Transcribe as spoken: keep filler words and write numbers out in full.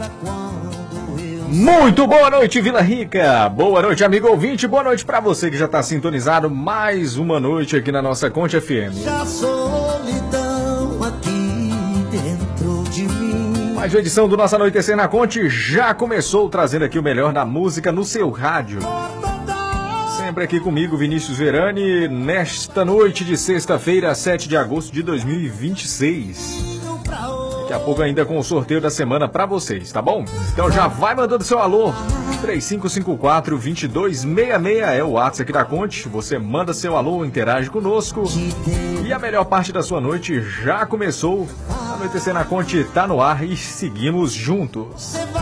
Muito boa noite, Vila Rica. Boa noite, amigo ouvinte. Boa noite pra você que já tá sintonizado. Mais uma noite aqui na nossa Conte F M. A solidão aqui dentro de mim. Mais uma edição do nosso Anoitecer na Conte já começou, trazendo aqui o melhor da música no seu rádio. Sempre aqui comigo, Vinícius Verani, nesta noite de sexta-feira, sete de agosto de dois mil e vinte e seis. Daqui a pouco ainda com o sorteio da semana pra vocês, tá bom? Então já vai mandando seu alô. três cinco cinco quatro, dois dois seis seis é o WhatsApp aqui da Conte. Você manda seu alô, interage conosco. E a melhor parte da sua noite já começou. Anoitecer na Conte tá no ar e seguimos juntos.